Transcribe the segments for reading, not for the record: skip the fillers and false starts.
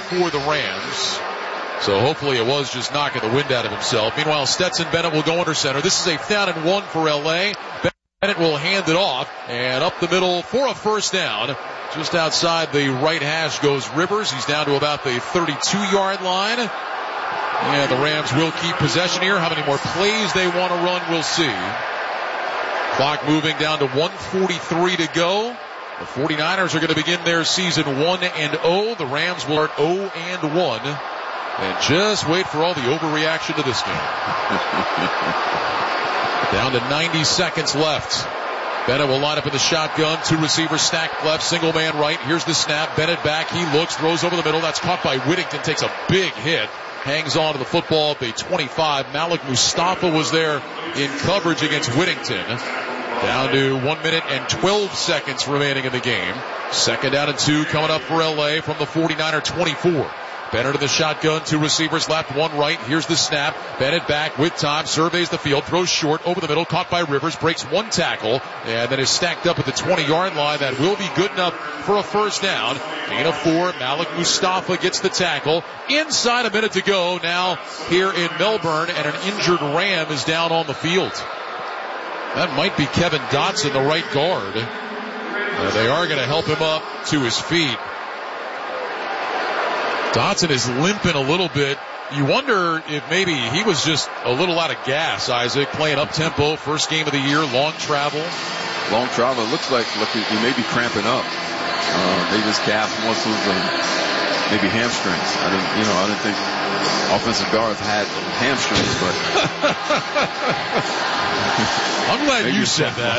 for the Rams. So hopefully it was just knocking the wind out of himself. Meanwhile, Stetson Bennett will go under center. This is a 3rd and 1 for L.A. Bennett will hand it off, and up the middle for a first down. Just outside the right hash goes Rivers. He's down to about the 32-yard line. And the Rams will keep possession here. How many more plays they want to run, we'll see. Clock moving down to 1:43 to go. The 49ers are going to begin their season 1-0. The Rams will start 0-1. And just wait for all the overreaction to this game. Down to 90 seconds left. Bennett will line up in the shotgun. 2 receivers stacked left, single man right. Here's the snap. Bennett back. He looks, throws over the middle. That's caught by Whittington. Takes a big hit. Hangs on to the football at the 25. Malik Mustafa was there in coverage against Whittington. Down to 1 minute and 12 seconds remaining in the game. 2nd down and 2 coming up for LA from the 49er 24. Bennett in the shotgun, 2 receivers left, 1 right. Here's the snap. Bennett back with time, surveys the field, throws short over the middle, caught by Rivers, breaks 1 tackle, and then is stacked up at the 20-yard line. That will be good enough for a first down. Gain of 4. Malik Mustafa gets the tackle. Inside a minute to go now here in Melbourne, and an injured Ram is down on the field. That might be Kevin Dotson, the right guard. They are going to help him up to his feet. Dotson is limping a little bit. You wonder if maybe he was just a little out of gas, Isaac, playing up-tempo, first game of the year, long travel. Long travel. It looks like he may be cramping up. Maybe his calf muscles and maybe hamstrings. I didn't think offensive guards had hamstrings, but I'm glad you said that.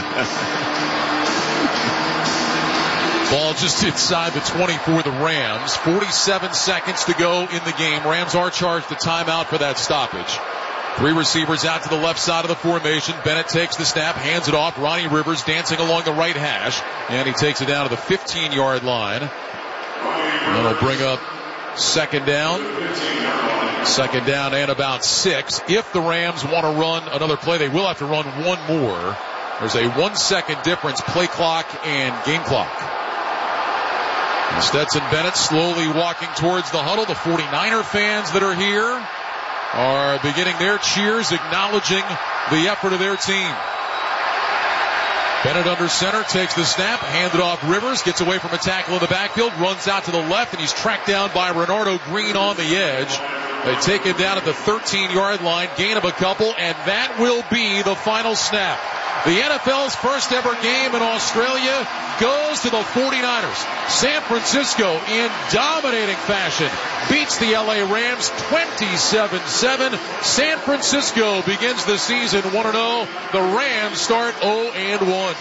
Ball just inside the 20 for the Rams. 47 seconds to go in the game. Rams are charged the timeout for that stoppage. 3 receivers out to the left side of the formation. Bennett takes the snap, hands it off. Ronnie Rivers dancing along the right hash, and he takes it down to the 15-yard line. And that'll bring up 2nd down. 2nd down and about 6. If the Rams want to run another play, they will have to run 1 more. There's a 1-second difference, play clock and game clock. And Stetson Bennett slowly walking towards the huddle. The 49er fans that are here are beginning their cheers, acknowledging the effort of their team. Bennett under center, takes the snap, handed off Rivers, gets away from a tackle in the backfield, runs out to the left, and he's tracked down by Renardo Green on the edge. They take him down at the 13-yard line, gain of a couple, and that will be the final snap. The NFL's first ever game in Australia goes to the 49ers. San Francisco, in dominating fashion, beats the LA Rams 27-7. San Francisco begins the season 1-0. The Rams start 0-1.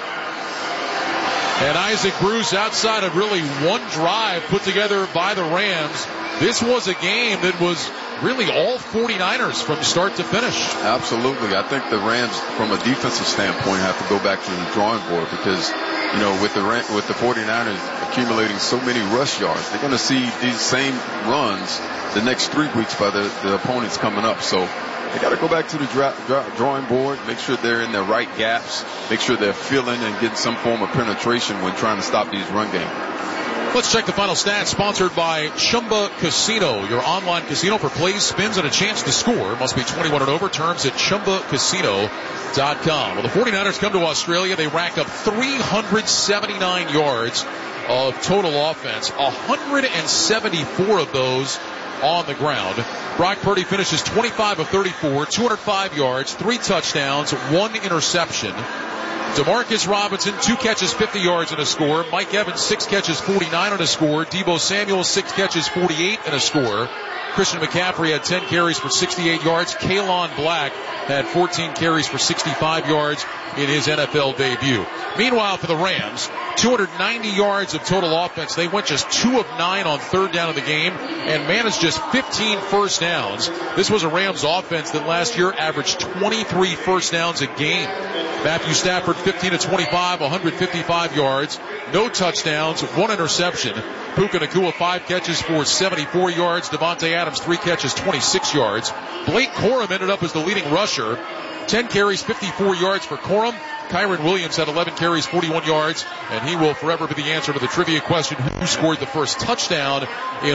And Isaac Bruce, outside of really one drive put together by the Rams, this was a game that was really all 49ers from start to finish. Absolutely. I think the Rams, from a defensive standpoint, have to go back to the drawing board because, with the 49ers accumulating so many rush yards, they're going to see these same runs the next 3 weeks by the opponents coming up. So they got to go back to the drawing board, make sure they're in the right gaps, make sure they're filling and getting some form of penetration when trying to stop these run games. Let's check the final stats, sponsored by Chumba Casino, your online casino for plays, spins, and a chance to score. Must be 21 and over. Terms at ChumbaCasino.com. Well, the 49ers come to Australia. They rack up 379 yards of total offense, 174 of those on the ground. Brock Purdy finishes 25 of 34, 205 yards, 3 touchdowns, 1 interception. Demarcus Robinson, 2 catches, 50 yards and a score. Mike Evans, 6 catches, 49 and a score. Deebo Samuel, 6 catches, 48 and a score. Christian McCaffrey had 10 carries for 68 yards. Kalon Black had 14 carries for 65 yards in his NFL debut. Meanwhile, for the Rams, 290 yards of total offense. They went just 2 of 9 on 3rd down of the game and managed just 15 first downs. This was a Rams offense that last year averaged 23 first downs a game. Matthew Stafford, 15 of 25, 155 yards, no touchdowns, 1 interception. Puka Nacua, 5 catches for 74 yards. Devontae Adams, 3 catches, 26 yards. Blake Corum ended up as the leading rusher. 10 carries, 54 yards for Corum. Kyron Williams had 11 carries, 41 yards, and he will forever be the answer to the trivia question, who scored the first touchdown in